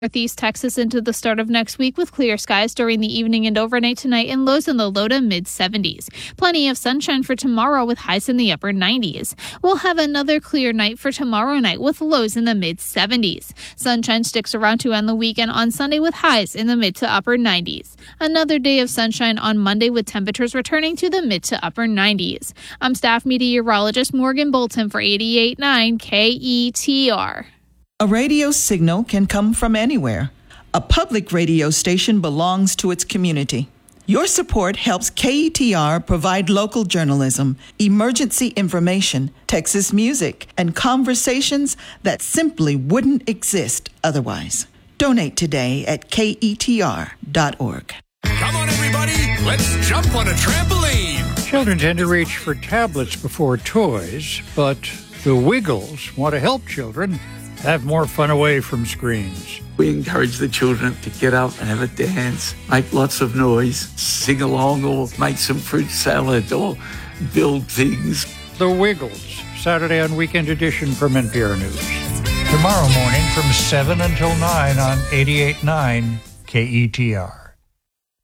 Northeast Texas into the start of next week with clear skies during the evening and overnight tonight and lows in the low to mid 70s. Plenty of sunshine for tomorrow with highs in the upper 90s. We'll have another clear night for tomorrow night with lows in the mid 70s. Sunshine sticks around to end the weekend on Sunday with highs in the mid to upper 90s. Another day of sunshine on Monday with temperatures returning to the mid to upper 90s. I'm staff meteorologist Morgan Bolton for 88.9 KETR. A radio signal can come from anywhere. A public radio station belongs to its community. Your support helps KETR provide local journalism, emergency information, Texas music, and conversations that simply wouldn't exist otherwise. Donate today at KETR.org. Come on, everybody, let's jump on a trampoline. Children tend to reach for tablets before toys, but the Wiggles want to help children have more fun away from screens. We encourage the children to get up and have a dance, make lots of noise, sing along, or make some fruit salad, or build things. The Wiggles, Saturday on Weekend Edition from NPR News. Tomorrow morning from 7 until 9 on 88.9 KETR.